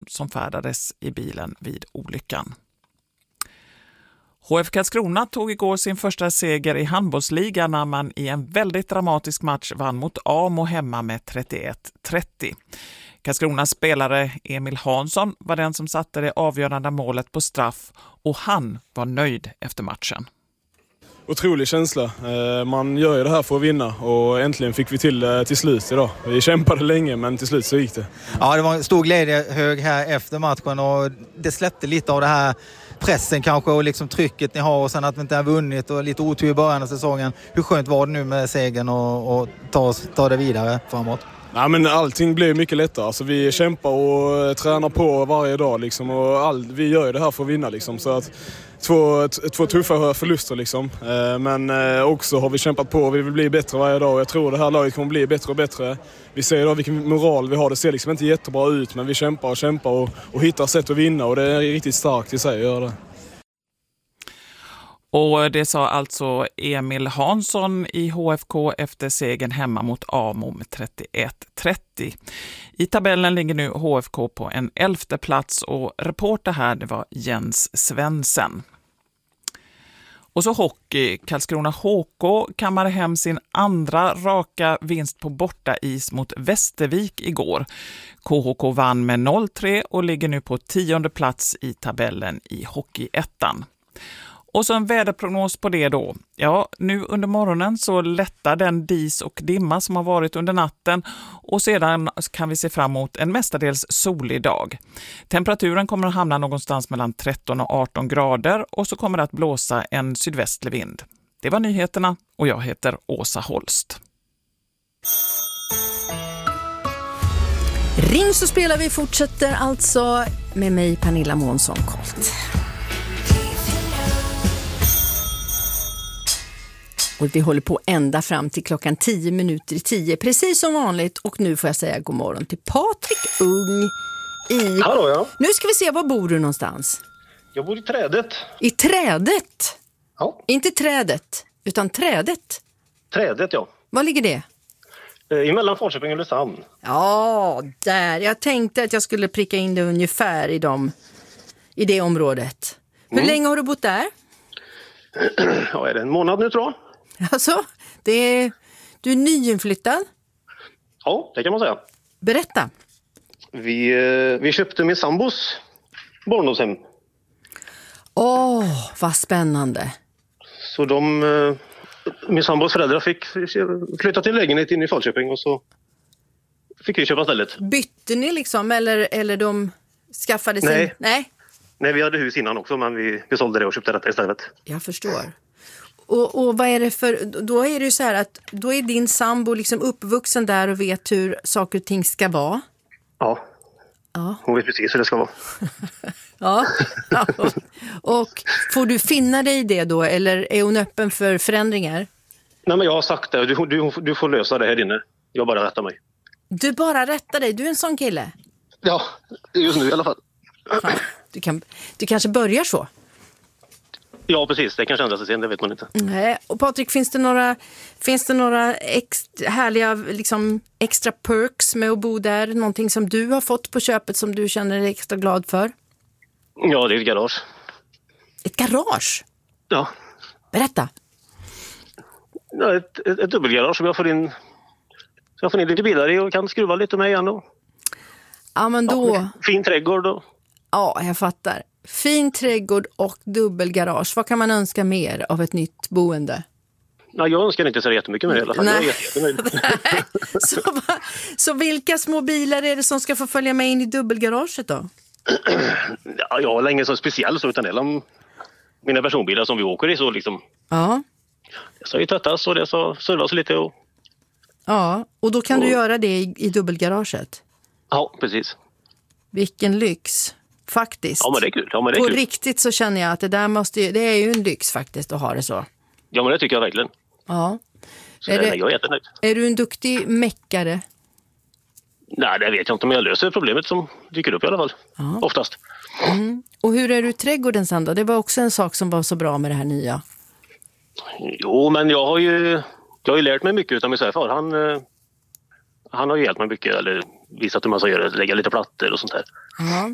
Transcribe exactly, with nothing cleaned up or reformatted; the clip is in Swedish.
som färdades i bilen vid olyckan. H F Karlskrona tog igår sin första seger i handbollsligan när man i en väldigt dramatisk match vann mot Amo hemma med trettioett trettio. Karlskronas spelare Emil Hansson var den som satte det avgörande målet på straff och han var nöjd efter matchen. Otrolig känsla. Man gör ju det här för att vinna och äntligen fick vi till det till slut idag. Vi kämpade länge men till slut så gick det. Ja, det var en stor glädje hög här efter matchen och det släppte lite av det här pressen kanske och liksom trycket ni har och sen att vi inte har vunnit och lite otur i början av säsongen. Hur skönt var det nu med segern och, och ta, ta det vidare framåt? Ja, men allting blir mycket lättare. Alltså, vi kämpar och tränar på varje dag liksom, och all, vi gör ju det här för att vinna liksom, så att två, två tuffa förluster liksom. Men också har vi kämpat på och vi vill bli bättre varje dag och jag tror det här laget kommer bli bättre och bättre. Vi ser idag vilken moral vi har. Det ser liksom inte jättebra ut men vi kämpar och kämpar och, och hittar sätt att vinna och det är riktigt starkt i sig att göra det. Och det sa alltså Emil Hansson i H F K efter segern hemma mot Amo med trettioett trettio. I tabellen ligger nu H F K på en elfte plats och reporter här det var Jens Svensen. Och så hockey. Karlskrona H K kammade hem sin andra raka vinst på bortais mot Västervik igår. K H K vann med noll tre och ligger nu på tionde plats i tabellen i hockeyettan. Och så en väderprognos på det då. Ja, nu under morgonen så lättar den dis och dimma som har varit under natten och sedan kan vi se fram emot en mestadels solig dag. Temperaturen kommer att hamna någonstans mellan tretton och arton grader och så kommer det att blåsa en sydvästlig vind. Det var nyheterna och jag heter Åsa Holst. Ring så spelar vi fortsätter alltså med mig Pernilla Månsson-Kolt. Och vi håller på ända fram till klockan tio minuter i tio, precis som vanligt. Och nu får jag säga god morgon till Patrik Ung i... Hallå, ja. Nu ska vi se, var bor du någonstans? Jag bor i Trädet. I Trädet? Ja. Inte Trädet, utan Trädet. Trädet, ja. Var ligger det? Eh, emellan Falköping och Ulricehamn. Ja, där. Jag tänkte att jag skulle pricka in det ungefär i, dem, i det området. Hur mm. länge har du bott där? Ja, är det en månad nu tror jag. Alltså, det är, du är nyinflyttad? Ja, det kan man säga. Berätta. Vi, vi köpte min sambos barndomshem. Åh, oh, vad spännande. Så de, min sambos föräldrar fick flytta till lägenhet in i Falköping och så fick vi köpa stället. Bytte ni liksom, eller, eller de skaffade sin... Nej. Nej. Nej, vi hade hus innan också men vi, vi sålde det och köpte detta istället. Jag förstår. Och, och vad är det för, då är det ju så här att då är din sambo liksom uppvuxen där och vet hur saker och ting ska vara. Ja, ja. Hon vet precis hur det ska vara. ja. ja, och får du finna dig i det då eller är hon öppen för förändringar? Nej men jag har sagt det, du, du, du får lösa det här inne. Jag bara rättar mig. Du bara rättar dig, du är en sån kille? Ja, just nu i alla fall. Fan, du, kan, du kanske börjar så? Ja, precis. Det kanske ändras sen, det vet man inte. Nej. Och Patrik, finns det några, finns det några ex, härliga liksom, extra perks med att bo där? Någonting som du har fått på köpet som du känner dig extra glad för? Ja, det är ett garage. Ett garage? Ja. Berätta. Ja, ett, ett, ett dubbelgarage som jag får in, så jag får in lite bilar i och kan skruva lite med igen. Och, ja, men då... Ja, fin trädgård. Och... Ja, jag fattar. Fin trädgård och dubbelgarage. Vad kan man önska mer av ett nytt boende? Ja, jag önskar inte så jättemycket mer i alla fall. Nej. Jag är Nej. så, så vilka små bilar är det som ska få följa med in i dubbelgaraget då? Ja, jag har länge så speciell så utan det är mina personbilar som vi åker i så liksom. Ja. Det ska ju tvättas och det ska servas lite. Och... Ja, och då kan och... du göra det i, i dubbelgaraget? Ja, precis. Vilken lyx. Faktiskt. Ja, men det är kul. Ja, men det är På kul. riktigt så känner jag att det där måste ju, det är ju en lyx faktiskt att ha det så. Ja, men det tycker jag verkligen. Ja. Så är, det, det, jag är jättenöjd. Är du en duktig mäckare? Nej, det vet jag inte, men jag löser problemet som dyker upp i alla fall. Ja. Oftast. Mm. Och hur är du i trädgården sen då? Det var också en sak som var så bra med det här nya. Jo, men jag har ju, jag har ju lärt mig mycket av min svärfar. Han, han har ju hjälpt mig mycket, eller visat hur man ska göra, lägga lite plattor och sånt där. Ja.